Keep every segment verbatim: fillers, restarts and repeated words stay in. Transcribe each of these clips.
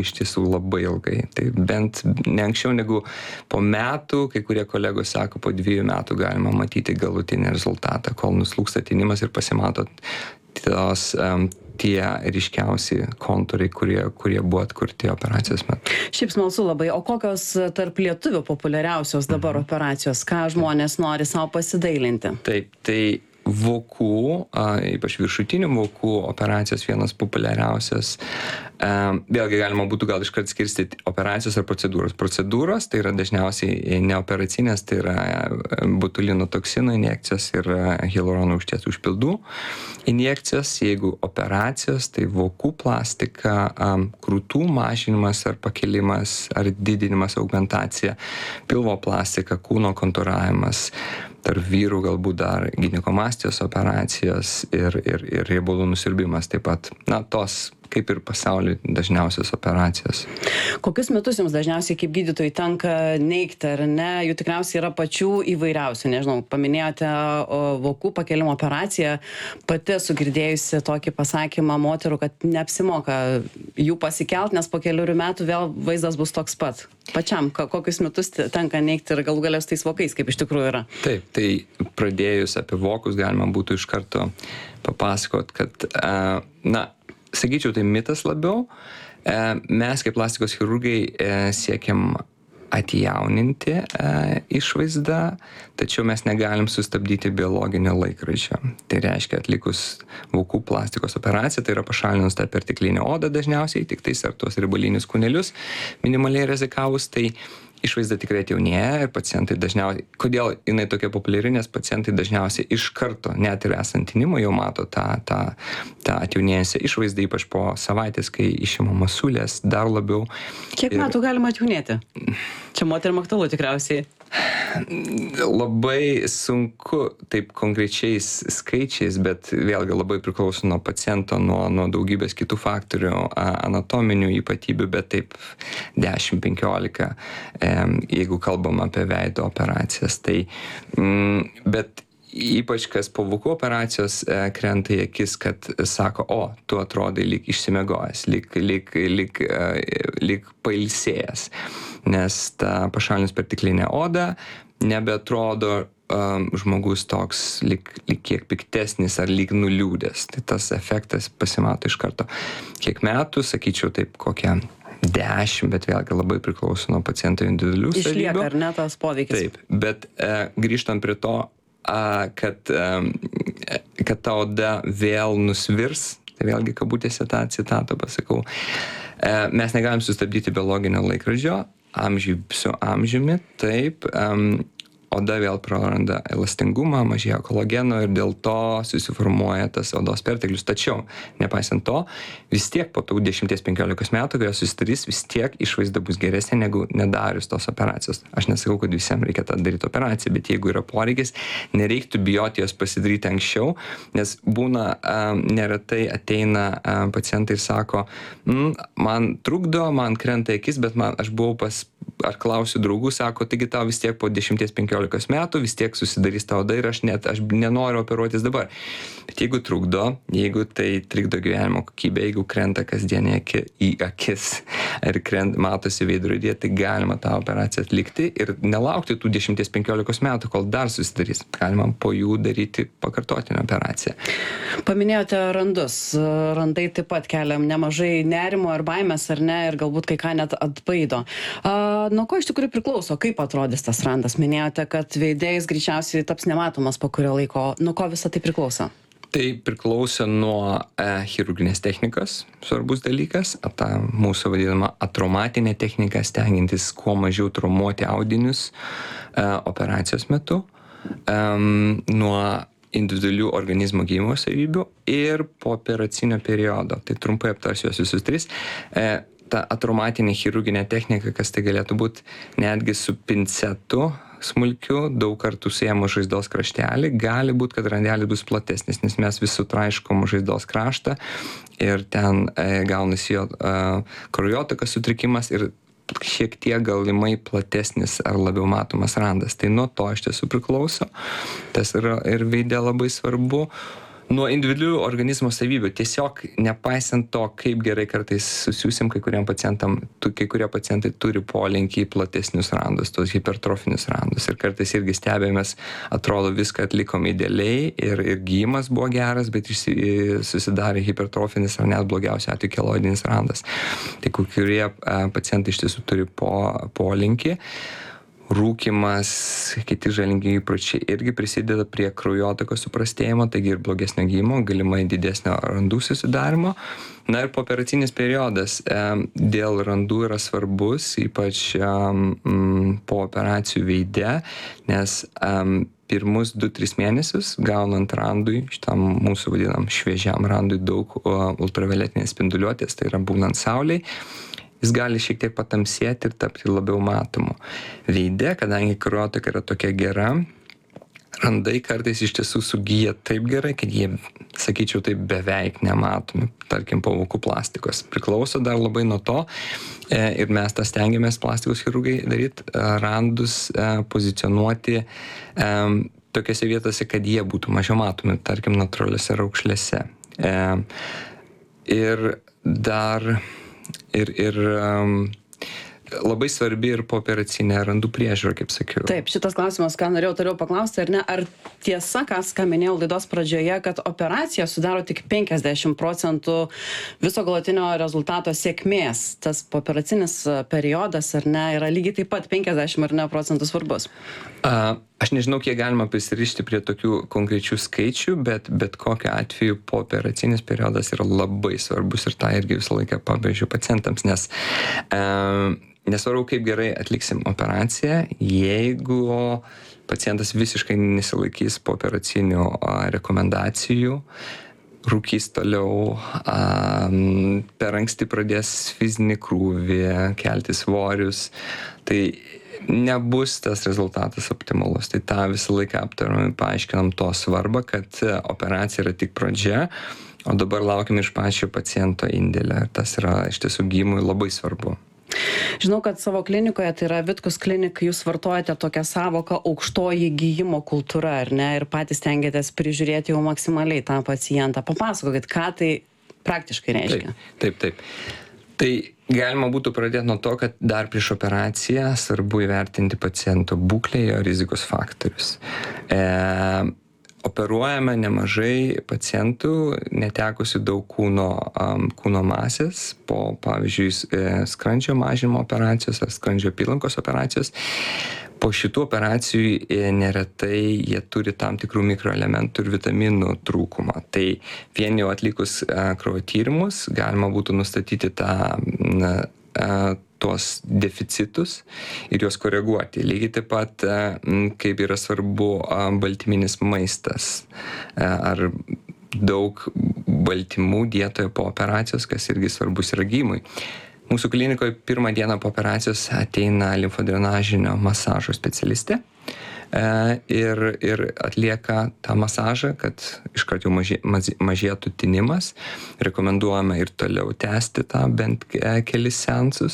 iš tiesų labai ilgai. Tai bent ne anksčiau negu po metų, kai kurie kolegos sako, po dviejų metų galima matyti galutinį rezultatą, kol nuslūksta tinimas ir pasimato tos, um, tie ryškiausi kontūrai, kurie, kurie buvo atkurti operacijos metu. Šiaip smalsu labai, o kokios tarp lietuvių populiariausios dabar mhm. operacijos, ką žmonės nori savo pasidailinti? Taip, tai vokų, ypač viršutinių vokų operacijos vienas populiariausias. Vėlgi galima būtų gal iškart skirstyti operacijos ar procedūros. Procedūros tai yra dažniausiai neoperacinės, tai yra botulino toksino injekcijos ir hialurono rūgšties užpildų injekcijos. Jeigu operacijos, tai vokų plastika, krūtų mažinimas ar pakelimas ar didinimas, augmentacija, pilvo plastika, kūno kontūravimas. Tarp vyrų galbūt dar ginekomastijos operacijos ir, ir, ir riebalų nusiurbimas taip pat. Na, tos kaip ir pasaulyje dažniausios operacijos. Kokius metus jums dažniausiai kaip gydytojai tenka neigti, ar ne? Jų tikriausiai yra pačių įvairiausių. Nežinau, paminėjote vokų pakelimo operaciją. Pati esu girdėjusi tokį pasakymą moterų, kad neapsimoka jų pasikelt, nes po keliurių metų vėl vaizdas bus toks pat. Pačiam, kokius metus tenka neigti ir galų galės tais vokais, kaip iš tikrųjų yra? Taip, tai pradėjus apie vokus galima būtų iš karto papasakot, kad, na, sakyčiau, tai mitas labiau. Mes kaip plastikos chirurgai siekiam atjauninti išvaizdą, tačiau mes negalim sustabdyti biologinio laikrodžio. Tai reiškia, atlikus vokų plastikos operaciją, tai yra pašalinus tą perteklinę odą dažniausiai, tik tais ar tuos ribalinius kūnelius minimaliai rezikavus, tai išvaizda tikrai atjaunėja ir pacientai dažniausiai, kodėl jinai tokia populiari, nes pacientai dažniausiai iš karto, net ir esant tinimo, jau mato tą, tą, tą atjaunėjusią išvaizdą, ypač po savaitės, kai išimamos siūlės, dar labiau. Kiek ir... metų galima atjaunėti? Čia moterim aktualu tikriausiai. Labai sunku taip konkrečiais skaičiais, bet vėlgi labai priklauso nuo paciento, nuo, nuo daugybės kitų faktorių, anatominių ypatybių, bet taip dešimt penkiolika, jeigu kalbam apie veido operacijas. Tai, bet ypač kas po vokų operacijos krenta į akis, kad sako, o, tu atrodai lyg išsimiegojęs, lyg, lyg, lyg, lyg pailsėjęs, nes ta pašalinus perteklinė oda nebeatrodo um, žmogus toks lyg, lyg kiek piktesnis ar lyg nuliūdęs. Tai tas efektas pasimato iš karto. Kiek metų, sakyčiau, taip kokią dešimt, bet vėlgi labai priklauso nuo paciento individualių savybių. Išlieka, ar ne, tas poveikis? Taip, bet e, grįžtant prie to, a, kad, e, kad ta oda vėl nusvirs, tai vėlgi kabutėse tą citatą pasakau, e, mes negalim sustabdyti biologinio laikrodžio, amžiui su amžiumi, taip, um, oda vėl praranda elastingumą, mažėja kolageno ir dėl to susiformuoja tas odos perteklius. Tačiau, nepaisant to, vis tiek po tų dešimt penkiolikos metų, kai jos susidarys, vis tiek išvaizda bus geresnė negu nedarius tos operacijos. Aš nesakau, kad visiems reikia tą daryti operaciją, bet jeigu yra poreikis, nereiktų bijoti jos pasidaryti anksčiau, nes būna, um, neretai ateina um, pacientai ir sako, mm, man trukdo, man krenta akis, bet man, aš buvau pas, ar klausiu draugų, sako, taigi tau vis tiek po dešimt penkiolikos metų vis tiek susidarys ta oda ir aš net, aš nenoriu operuotis dabar. Bet jeigu trukdo, jeigu tai trikdo gyvenimo kokybę, jeigu krenta kasdienį aki, į akis ir krent, matosi veidrodyje, tai galima tą operaciją atlikti ir nelaukti tų dešimt penkiolikos metų, kol dar susidarys. Galima po jų daryti pakartotinę operaciją. Paminėjote randus. Randai taip pat keliam nemažai nerimo ir baimės, ar ne, ir galbūt kai ką net atbaido. A, nuo ko iš tikrųjų priklauso, kaip atrodys tas randas? Minėjote, kad veidėjais greičiausiai taps nematomas po kurio laiko. Nuo ko visą tai priklauso? Tai priklauso nuo e, chirurginės technikos, svarbus dalykas, ta mūsų vadinama atraumatinė technika, stengiantis kuo mažiau traumuoti audinius e, operacijos metu, e, nuo individualių organizmo gydymo savybių ir po operacinio periodo. Tai trumpai aptarsiu juos visus tris. E, ta atraumatinė chirurginė technika, kas tai galėtų būti netgi su pincetu smulkiu, daug kartų suėmus žaizdos kraštelį, gali būti, kad randelis bus platesnis, nes mes vis sutraiškom žaizdos kraštą ir ten e, gaunasi jo e, kraujotakos sutrikimas ir šiek tiek galimai platesnis ar labiau matomas randas. Tai nuo to iš tiesų priklauso. Tas yra ir veide labai svarbu. Nuo individualių organizmo savybių. Tiesiog nepaisant to, kaip gerai kartais susiūsim kai kuriam pacientam, tu, kai kurie pacientai turi polinkį į platesnius randus, tos hipertrofinius randus. Ir kartais irgi stebėmės, atrodo viską atlikom idealiai ir, ir gyjimas buvo geras, bet išsi, susidarė hipertrofinis ar net blogiausia atveju keloidinis randas. Tai kai kurie pacientai iš tiesų turi po, polinkį. Rūkimas, kiti žalingi įpročiai irgi prisideda prie kraujotakos suprastėjimo, taigi ir blogesnio gydymo, galimai didesnio randų susidarimo. Na ir pooperacinis periodas e, dėl randų yra svarbus, ypač e, m, po operacijų veide, nes e, pirmus du tris mėnesius gaunant randui, šitam mūsų vadinam šviežiam randui daug ultravioletinės spinduliuotės, tai yra būnant saulei, jis gali šiek tiek patamsėti ir tapti labiau matomu. Veide, kadangi kraujotaka yra tokia gera, randai kartais iš tiesų sugyja taip gerai, kad jie, sakyčiau, taip beveik nematomi, tarkim, po vokų plastikos. Priklauso dar labai nuo to, e, ir mes tą stengiamės plastikos chirurgai daryti, randus e, pozicionuoti e, tokiose vietose, kad jie būtų mažiau matomi, tarkim, natūraliuose raukšlėse. E, ir dar Ir, ir um, labai svarbi ir pooperacinė randų priežiūra, kaip sakiau. Taip, šitas klausimas, ką norėjau toliau paklausti, ar ne, ar tiesa, kas, ką minėjau laidos pradžioje, kad operacija sudaro tik penkiasdešimt procentų viso galutinio rezultato sėkmės. Tas pooperacinis periodas, ar ne, yra lygiai taip pat penkiasdešimt ar ne procentų svarbus? A, aš nežinau, kiek galima prisirišti prie tokių konkrečių skaičių, bet bet kokiu atveju pooperacinis periodas yra labai svarbus ir tą irgi visą laiką pabrėžiu pacientams, nes e, nesvarbu, kaip gerai atliksim operaciją, jeigu pacientas visiškai nesilaikys pooperacinių rekomendacijų, rūkys toliau, a, per anksti pradės fizinį krūvį, kelti svorius, tai nebus tas rezultatas optimalus. Tai tą visą laiką aptaram, paaiškinam to svarbą, kad operacija yra tik pradžia, o dabar laukiam iš pačio paciento indėlio. Tas yra iš tiesų gydymui labai svarbu. Žinau, kad savo klinikoje, tai yra Vitkus klinika, jūs vartojate tokią savoką aukštoji gydymo kultūra, ar ne, ir patys stengiatės prižiūrėti jau maksimaliai tą pacientą. Papasakokit, ką tai praktiškai reiškia. Taip, taip, taip. Tai galima būtų pradėti nuo to, kad dar prieš operaciją svarbu įvertinti paciento būklę, jo rizikos faktorius. E, operuojame nemažai pacientų, netekusių daug kūno, um, kūno masės po, pavyzdžiui, skrandžio mažinimo operacijos ar skrandžio apylankos operacijos. Po šitų operacijų neretai jie turi tam tikrų mikroelementų ir vitaminų trūkumą. Tai vien jau atlikus kraujo tyrimus galima būtų nustatyti tą, na, tuos deficitus ir juos koreguoti. Lygiai taip pat, kaip yra svarbu baltyminis maistas ar daug baltymų dietoje po operacijos, kas irgi svarbus yra gydymui. Mūsų klinikoje pirmą dieną po operacijos ateina limfodrenažinio masažo specialistė e, ir, ir atlieka tą masažą, kad iškart jau mažė, mažėtų tinimas. Rekomenduojame ir toliau tęsti tą bent kelis seansus.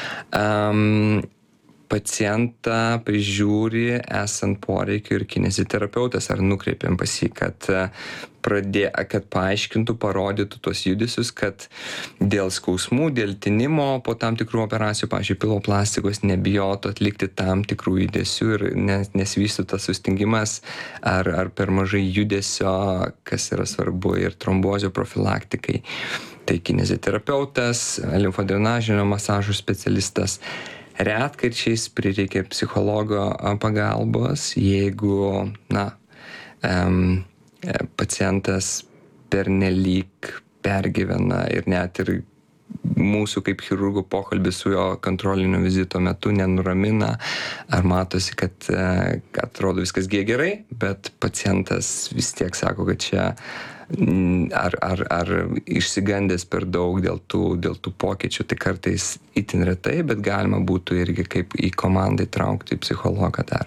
Um, pacientą prižiūri esant poreikiu ir kineziterapeutas ar nukreipiam pas jį, kad, pradė, kad paaiškintų, parodytų tos judesius, kad dėl skausmų, dėl tinimo po tam tikrų operacijų, pavyzdžiui, piloplastikos, nebijotų atlikti tam tikrų judesių ir nes, nesvystų tas sustingimas ar, ar per mažai judesio, kas yra svarbu ir trombozio profilaktikai. Tai kineziterapeutas, limfodrenažinio masažo specialistas. Retkarčiais prireikia psichologo pagalbos, jeigu, na, um, pacientas pernelyg pergyvena ir net ir mūsų kaip chirurgų pokalbis su jo kontrolinio vizito metu nenuramina, ar matosi, kad, kad atrodo viskas gerai, bet pacientas vis tiek sako, kad čia ar, ar, ar išsigandęs per daug dėl tų, dėl tų pokyčių, tai kartais itin retai, bet galima būtų irgi kaip į komandą įtraukti psichologą dar.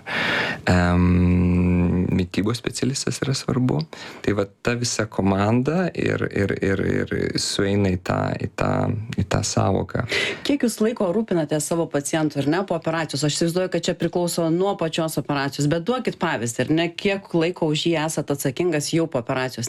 Um, mitybos specialistas yra svarbu. Tai va ta visa komanda ir, ir, ir, ir sueina į tą, į, tą, į tą savoką. Kiek jūs laiko rūpinate savo pacientų ir ne po operacijos? Aš įsivaizduoju, kad čia priklauso nuo pačios operacijos, bet duokit pavyzdį, ir ne, kiek laiko už jį esate atsakingas jau po operacijos, nes Taip.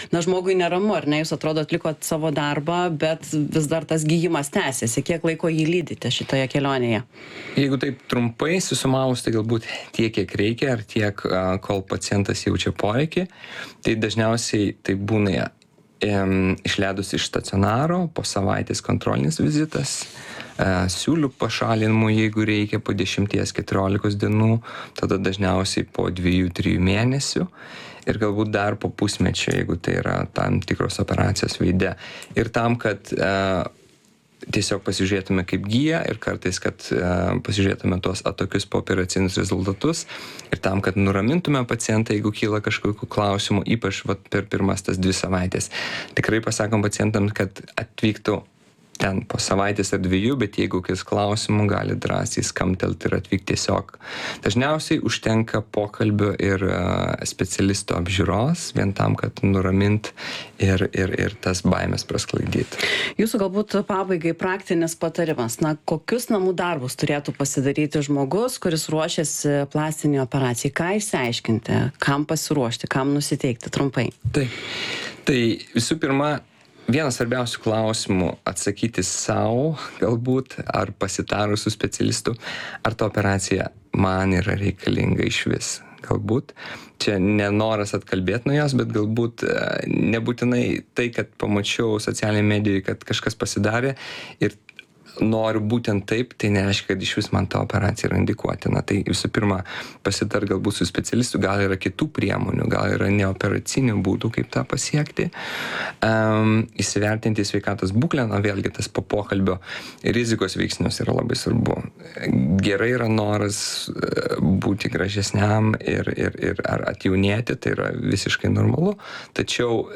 na, žmogui neramu, ar ne, jūs atrodo atlikot savo darbą, bet vis dar tas gyjimas tęsiasi. Kiek laiko jį lydite šitoje kelionėje? Jeigu taip trumpai susumavus, tai galbūt tiek, kiek reikia, ar tiek, kol pacientas jaučia poreikį, tai dažniausiai tai būna em, išleidus iš stacionaro, po savaitės kontrolinis vizitas, e, siūlių pašalinimų, jeigu reikia, po dešimties keturiolikos dienų, tada dažniausiai po dviejų trijų mėnesių ir galbūt dar po pusmečio, jeigu tai yra tam tikros operacijos veide. Ir tam, kad e, tiesiog pasižiūrėtume kaip gyja ir kartais, kad e, pasižiūrėtume tuos atokius pooperacinius rezultatus ir tam, kad nuramintume pacientą, jeigu kyla kažkokių klausimų, ypač vat, per pirmas tas dvi savaitės. Tikrai pasakom pacientams, kad atvyktų ten po savaitės ar dviejų, bet jeigu kis klausimų, gali drąsiai skamtelti ir atvykti tiesiog. Dažniausiai užtenka pokalbio ir uh, specialisto apžiūros, vien tam, kad nuramint ir, ir, ir tas baimės prasklaidyti. Jūsų galbūt pabaigai praktinis patarimas. Na, kokius namų darbus turėtų pasidaryti žmogus, kuris ruošiasi plastinį operacijai? Ką išsiaiškinti? Kam pasiruošti? Kam nusiteikti? Trumpai. Tai, tai visų pirma, vienas svarbiausių klausimų atsakyti savo, galbūt, ar pasitarus su specialistu, ar ta operacija man yra reikalinga iš vis. Galbūt čia nenoras atkalbėti nuo jos, bet galbūt nebūtinai tai, kad pamačiau socialinėje medijoje, kad kažkas pasidarė ir noriu būtent taip, tai nereiškia, kad iš vis man ta operacija yra indikuotina. Tai visų pirma, pasitar galbūt su specialistu, gal yra kitų priemonių, gal yra neoperacinių būdų, kaip tą pasiekti. Um, įsivertinti sveikatos būklę, na vėlgi tas po pokalbio rizikos veiksnius yra labai svarbu. Gerai yra noras būti gražesniam ir, ir, ir ar atjaunėti, tai yra visiškai normalu, tačiau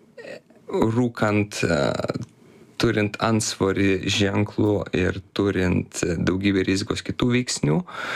rūkant turint antsvorį ženklų ir turint daugybę rizikos kitų veiksnių,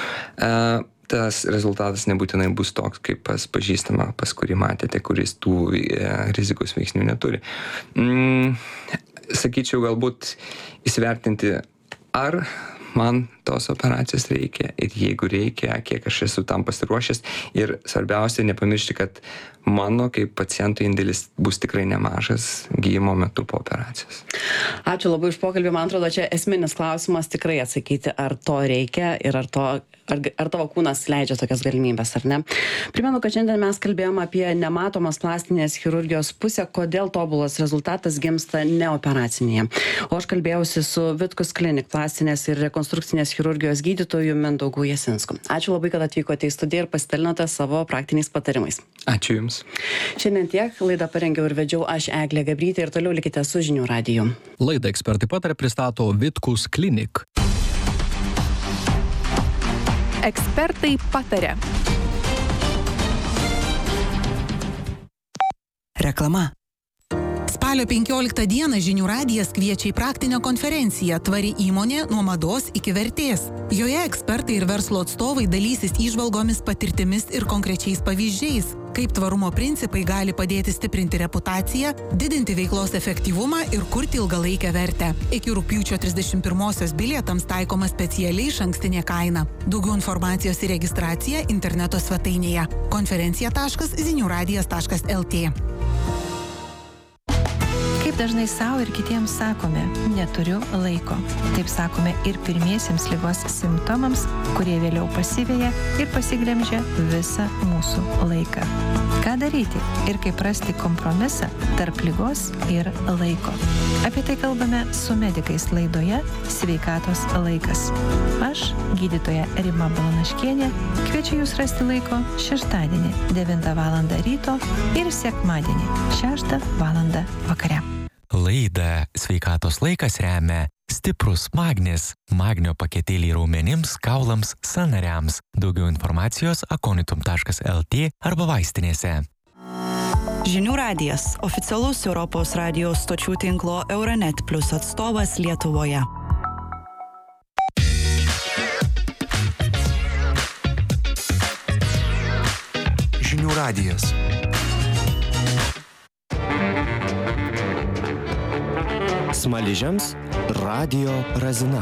tas rezultatas nebūtinai bus toks, kaip pas pažįstamą, pas kurį matėte, kuris tų rizikos veiksnių neturi. Mm, sakyčiau, galbūt įsivertinti, ar man tos operacijos reikia ir jeigu reikia, kiek aš esu tam pasiruošęs ir svarbiausia nepamiršti, kad mano kaip paciento indėlis bus tikrai nemažas gydymo metu po operacijos. Ačiū labai už pokalbį, man atrodo, čia esminis klausimas tikrai atsakyti, ar to reikia ir ar, to, ar, ar tavo kūnas leidžia tokias galimybės, ar ne. Primenu, kad šiandien mes kalbėjome apie nematomas plastinės chirurgijos pusę, kodėl tobulas rezultatas gimsta neoperacinėje. O aš kalbėjausi su Vitkus Klinik plastinės ir rekonstrukcinės chirurgijos gydytoju Mindaugu Jasinsku. Ačiū labai, kad atvykote į studiją ir pasidalinote savo praktiniais patarimais. Ačiū Jums. Šiandien tiek, laidą parengiau ir vedžiau aš Eglė Gabrytė ir toliau likite su Žinių radiju. Laidą Ekspertai pataria pristato Vitkus Klinik. Ekspertai pataria. Reklama. Spalio penkioliktą dieną Žinių radijas kviečia į praktinę konferenciją Tvari įmonė nuo mados iki vertės. Joje ekspertai ir verslo atstovai dalysis įžvalgomis, patirtimis ir konkrečiais pavyzdžiais, kaip tvarumo principai gali padėti stiprinti reputaciją, didinti veiklos efektyvumą ir kurti ilgalaikę vertę. Iki rugpjūčio trisdešimt pirmosios bilietams taikoma specialiai išankstinė kaina. Daugiau informacijos ir registracija interneto svetainėje konferencija taškas zinių radijas taškas el tė. Kaip dažnai savo ir kitiems sakome, neturiu laiko. Taip sakome ir pirmiesiems ligos simptomams, kurie vėliau pasiveja ir pasigremžia visą mūsų laiką. Ką daryti ir kaip rasti kompromisą tarp ligos ir laiko? Apie tai kalbame su medikais laidoje Sveikatos laikas. Aš, gydytoja Rima Balanaškienė, kviečiu jūs rasti laiko šeštadienį devintą valandą ryto ir sekmadienį šeštą valandą vakare. Laidą Sveikatos laikas remia Stiprus Magnis, magnio paketėliai raumenims, kaulams, sąnariams. Daugiau informacijos akonitum taškas el tė arba vaistinėse. Žinių radijas – oficialus Europos radijos stočių tinklo Euronet Plus atstovas Lietuvoje. Žinių radijas. Smaližiams radijo razina.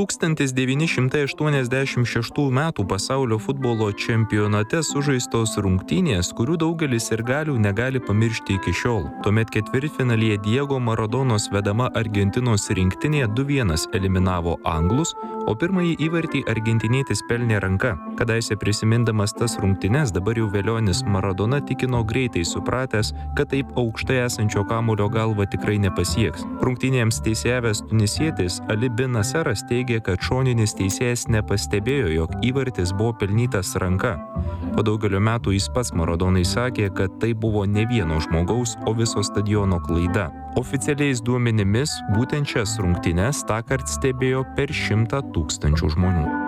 tūkstantis devyni šimtai aštuoniasdešimt šeštųjų metų pasaulio futbolo čempionate sužaistos rungtynės, kurių daugelis sirgalių negali pamiršti iki šiol. Tuomet ketvirtfinalyje Diego Maradonos vedama Argentinos rinktinė du vienas eliminavo anglus, o pirmąjį įvartį argentinietis pelnė ranka. Kadaise prisimindamas tas rungtynes, dabar jau velionis Maradona tikino greitai supratęs, kad taip aukštai esančio kamuolio galva tikrai nepasieks. Rungtynėms teisėjavęs tunisietis Ali bin Naseras teigė, kad šoninis teisėjas nepastebėjo, jog įvartis buvo pelnytas ranka. Po daugelio metų jis pats Maradonai sakė, kad tai buvo ne vieno žmogaus, o viso stadiono klaida. Oficialiais duomenimis būtent šias rungtynes tąkart stebėjo per šimtą tūkstančių žmonių.